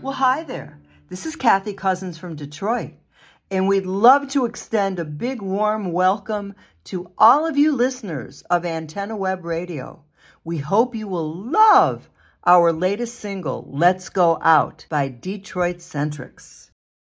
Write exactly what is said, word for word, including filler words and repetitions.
Well, hi there. This is Kathy Cousins from Detroit, and we'd love to extend a big warm welcome to all of you listeners of Antenna Web Radio. We hope you will love our latest single, Let's Go Out by Detroit Centrics.